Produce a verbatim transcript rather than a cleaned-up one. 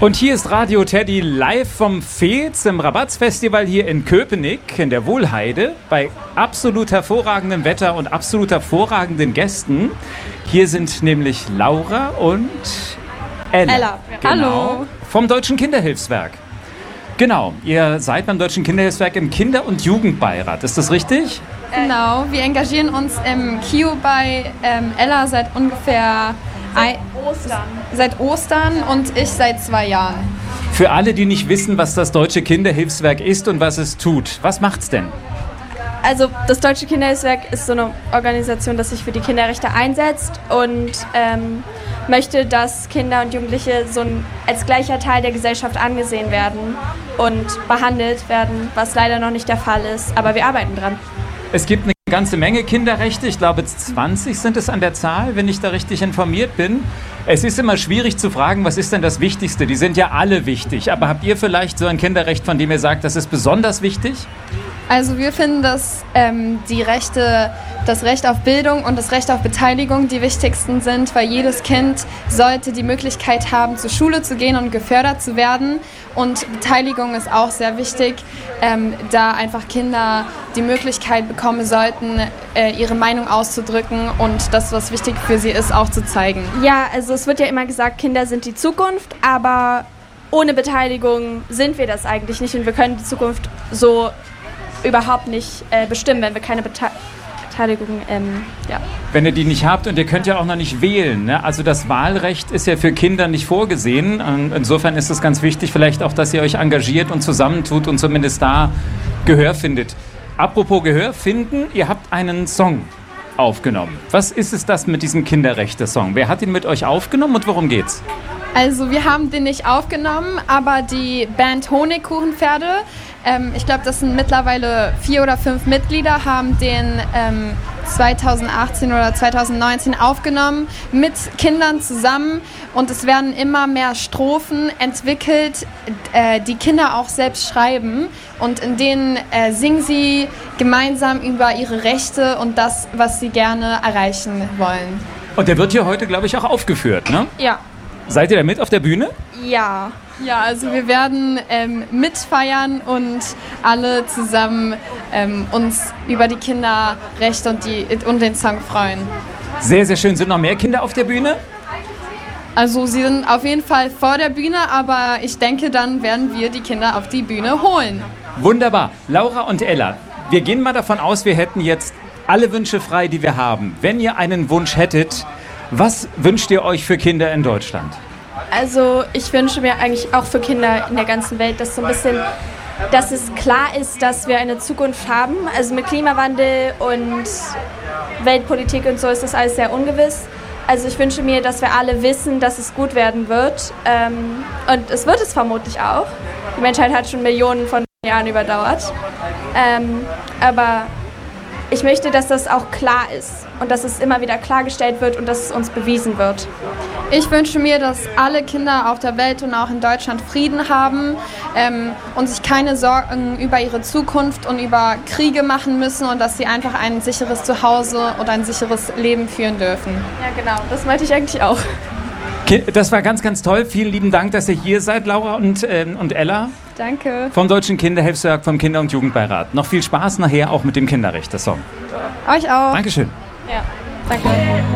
Und hier ist Radio Teddy live vom Fez im Rabatz-Festival hier in Köpenick in der Wohlheide bei absolut hervorragendem Wetter und absolut hervorragenden Gästen. Hier sind nämlich Laura und Ella. Ella. Genau, Hallo. vom Deutschen Kinderhilfswerk. Genau, ihr seid beim Deutschen Kinderhilfswerk im Kinder- und Jugendbeirat, ist das richtig? Genau, wir engagieren uns im K I U bei ähm, Ella seit ungefähr Seit Ostern. Seit Ostern und ich seit zwei Jahren. Für alle, die nicht wissen, was das Deutsche Kinderhilfswerk ist und was es tut, was macht's denn? Also das Deutsche Kinderhilfswerk ist so eine Organisation, die sich für die Kinderrechte einsetzt und ähm, möchte, dass Kinder und Jugendliche so ein, als gleicher Teil der Gesellschaft angesehen werden und behandelt werden, was leider noch nicht der Fall ist. Aber wir arbeiten dran. Es gibt eine ganze Menge Kinderrechte. Ich glaube, zwanzig sind es an der Zahl, wenn ich da richtig informiert bin. Es ist immer schwierig zu fragen, was ist denn das Wichtigste? Die sind ja alle wichtig. Aber habt ihr vielleicht so ein Kinderrecht, von dem ihr sagt, das ist besonders wichtig? Also wir finden, dass ähm, die Rechte, das Recht auf Bildung und das Recht auf Beteiligung die wichtigsten sind, weil jedes Kind sollte die Möglichkeit haben, zur Schule zu gehen und gefördert zu werden. Und Beteiligung ist auch sehr wichtig, ähm, da einfach Kinder die Möglichkeit bekommen sollten, äh, ihre Meinung auszudrücken und das, was wichtig für sie ist, auch zu zeigen. Ja, also es wird ja immer gesagt, Kinder sind die Zukunft, aber ohne Beteiligung sind wir das eigentlich nicht und wir können die Zukunft so überhaupt nicht äh, bestimmen, wenn wir keine Bete- Beteiligung, ähm, ja. Wenn ihr die nicht habt und ihr könnt ja auch noch nicht wählen, ne? Also das Wahlrecht ist ja für Kinder nicht vorgesehen. Und insofern ist es ganz wichtig vielleicht auch, dass ihr euch engagiert und zusammentut und zumindest da Gehör findet. Apropos Gehör finden, ihr habt einen Song aufgenommen. Was ist es das mit diesem Kinderrechte-Song? Wer hat ihn mit euch aufgenommen und worum geht's? Also wir haben den nicht aufgenommen, aber die Band Honigkuchenpferde, ähm, ich glaube, das sind mittlerweile vier oder fünf Mitglieder, haben den ähm, zweitausendachtzehn oder zweitausendneunzehn aufgenommen mit Kindern zusammen und es werden immer mehr Strophen entwickelt, äh, die Kinder auch selbst schreiben und in denen äh, singen sie gemeinsam über ihre Rechte und das, was sie gerne erreichen wollen. Und der wird hier heute, glaube ich, auch aufgeführt, ne? Ja. Seid ihr da mit auf der Bühne? Ja. Ja, also wir werden ähm, mitfeiern und alle zusammen ähm, uns über die Kinderrechte und, die, und den Song freuen. Sehr, sehr schön. Sind noch mehr Kinder auf der Bühne? Also sie sind auf jeden Fall vor der Bühne, aber ich denke, dann werden wir die Kinder auf die Bühne holen. Wunderbar. Laura und Ella, wir gehen mal davon aus, wir hätten jetzt alle Wünsche frei, die wir haben. Wenn ihr einen Wunsch hättet, was wünscht ihr euch für Kinder in Deutschland? Also ich wünsche mir eigentlich auch für Kinder in der ganzen Welt, dass so ein bisschen, dass es klar ist, dass wir eine Zukunft haben. Also mit Klimawandel und Weltpolitik und so ist das alles sehr ungewiss. Also ich wünsche mir, dass wir alle wissen, dass es gut werden wird. Ähm, und es wird es vermutlich auch. Die Menschheit hat schon Millionen von Jahren überdauert. Ähm, aber ich möchte, dass das auch klar ist und dass es immer wieder klargestellt wird und dass es uns bewiesen wird. Ich wünsche mir, dass alle Kinder auf der Welt und auch in Deutschland Frieden haben ähm, und sich keine Sorgen über ihre Zukunft und über Kriege machen müssen und dass sie einfach ein sicheres Zuhause und ein sicheres Leben führen dürfen. Ja, genau. Das meinte ich eigentlich auch. Das war ganz, ganz toll. Vielen lieben Dank, dass ihr hier seid, Laura und, ähm, und Ella. Danke. Vom Deutschen Kinderhilfswerk, vom Kinder- und Jugendbeirat. Noch viel Spaß nachher auch mit dem Kinderrechte-Song. Euch auch. Dankeschön. Ja, danke.